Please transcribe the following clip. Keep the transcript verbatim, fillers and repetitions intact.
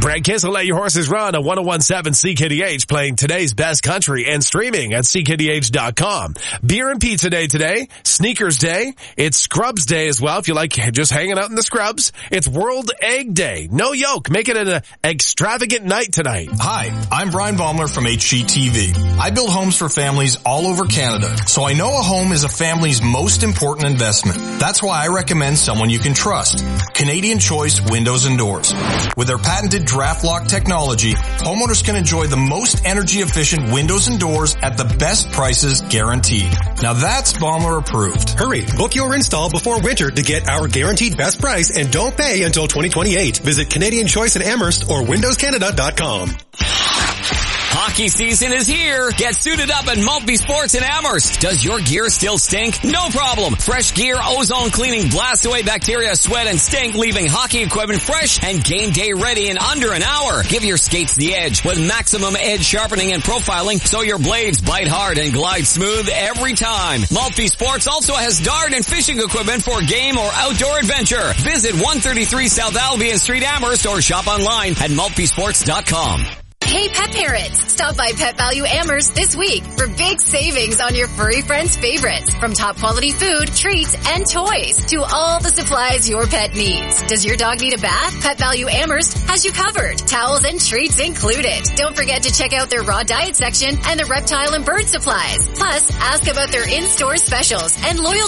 Brad Kissel, Let Your Horses Run on one oh one point seven C K D H, playing today's best country and streaming at C K D H dot com. Beer and Pizza Day today, Sneakers Day, it's Scrubs Day as well if you like just hanging out in the scrubs. It's World Egg Day. No yolk. Make it an extravagant night tonight. Hi, I'm Brian Baumler from H G T V. I build homes for families all over Canada, so I know a home is a family's most important investment. That's why I recommend someone you can trust. Canadian Choice Windows and Doors. With their patented draft lock technology, homeowners can enjoy the most energy efficient windows and doors at the best prices guaranteed. Now that's Baumler approved. Hurry, book your install before winter to get our guaranteed best price and don't pay until twenty twenty-eight. Visit Canadian Choice in Amherst or windows canada dot com. Hockey season is here. Get suited up at Maltby Sports in Amherst. Does your gear still stink? No problem. Fresh Gear ozone cleaning blasts away bacteria, sweat, and stink, leaving hockey equipment fresh and game day ready in under an hour. Give your skates the edge with maximum edge sharpening and profiling so your blades bite hard and glide smooth every time. Maltby Sports also has dart and fishing equipment for game or outdoor adventure. Visit one thirty-three South Albion Street, Amherst, or shop online at maltby sports dot com. Hey pet parents, stop by Pet Value Amherst this week for big savings on your furry friends' favorites. From top quality food, treats, and toys to all the supplies your pet needs. Does your dog need a bath? Pet Value Amherst has you covered. Towels and treats included. Don't forget to check out their raw diet section and the reptile and bird supplies. Plus, ask about their in-store specials and loyalty